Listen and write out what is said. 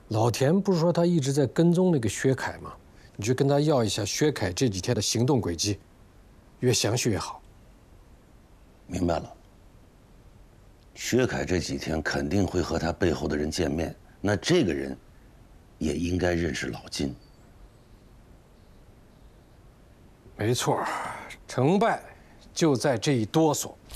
老田不是说他一直在跟踪那个薛凯吗？你去跟他要一下薛凯这几天的行动轨迹，越详细越好。 明白了。薛凯这几天肯定会和他背后的人见面，那这个人也应该认识老金。 没错，成败就在这一哆嗦。